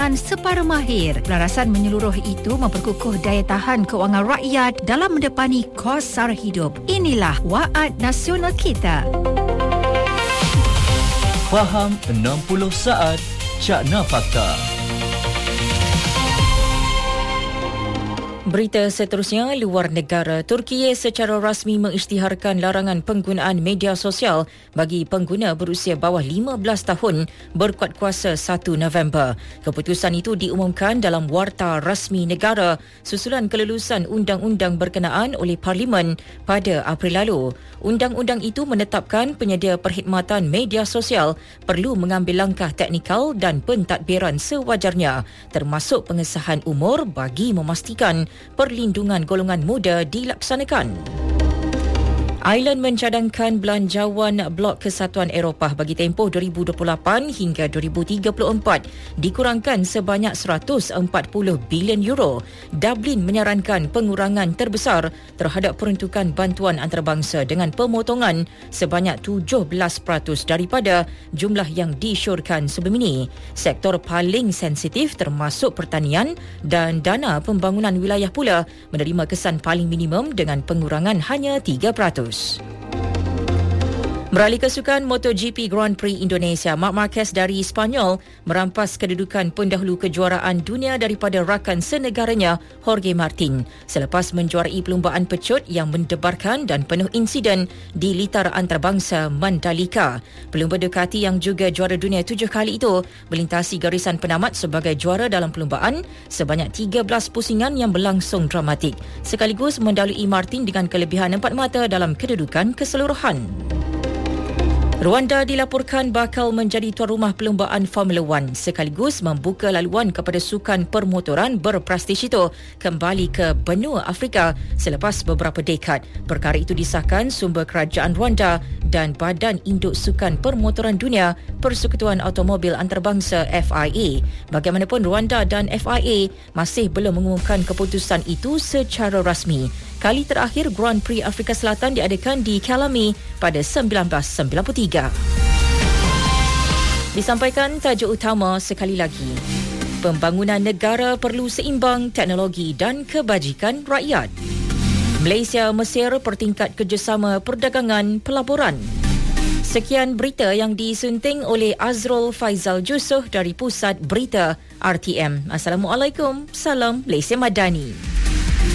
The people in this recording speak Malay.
separuh mahir. Pelarasan menyeluruh itu memperkukuh daya tahan kewangan rakyat dalam mendepani kos sara hidup. Inilah waad nasional kita. Faham 60 saat Cakna Fakta. Berita seterusnya, luar negara. Turki secara rasmi mengisytiharkan larangan penggunaan media sosial bagi pengguna berusia bawah 15 tahun berkuat kuasa 1 November. Keputusan itu diumumkan dalam warta rasmi negara susulan kelulusan undang-undang berkenaan oleh Parlimen pada April lalu. Undang-undang itu menetapkan penyedia perkhidmatan media sosial perlu mengambil langkah teknikal dan pentadbiran sewajarnya, termasuk pengesahan umur bagi memastikan perlindungan golongan muda dilaksanakan. Ireland mencadangkan belanjawan Blok Kesatuan Eropah bagi tempoh 2028 hingga 2034 dikurangkan sebanyak 140 bilion euro. Dublin menyarankan pengurangan terbesar terhadap peruntukan bantuan antarabangsa dengan pemotongan sebanyak 17% daripada jumlah yang disyorkan sebelum ini. Sektor paling sensitif termasuk pertanian dan dana pembangunan wilayah pula menerima kesan paling minimum dengan pengurangan hanya 3%. Beralih ke sukan MotoGP Grand Prix Indonesia, Marc Marquez dari Spanyol merampas kedudukan pendahulu kejuaraan dunia daripada rakan senegaranya Jorge Martin selepas menjuarai perlumbaan pecut yang mendebarkan dan penuh insiden di litar antarabangsa Mandalika. Pelumba Ducati yang juga juara dunia 7 kali itu melintasi garisan penamat sebagai juara dalam perlumbaan sebanyak 13 pusingan yang berlangsung dramatik, sekaligus mendahului Martin dengan kelebihan 4 mata dalam kedudukan keseluruhan. Rwanda dilaporkan bakal menjadi tuan rumah perlumbaan Formula One sekaligus membuka laluan kepada sukan permotoran berprestij itu kembali ke benua Afrika selepas beberapa dekad. Perkara itu disahkan sumber kerajaan Rwanda dan Badan Induk Sukan Permotoran Dunia Persekutuan Automobil Antarabangsa FIA. Bagaimanapun, Rwanda dan FIA masih belum mengumumkan keputusan itu secara rasmi. Kali terakhir Grand Prix Afrika Selatan diadakan di Calamy pada 1993. Disampaikan tajuk utama sekali lagi. Pembangunan negara perlu seimbang teknologi dan kebajikan rakyat. Malaysia Mesir pertingkat kerjasama perdagangan pelaburan. Sekian berita yang disunting oleh Azrul Faizal Jusuh dari Pusat Berita RTM. Assalamualaikum. Salam Malaysia Madani.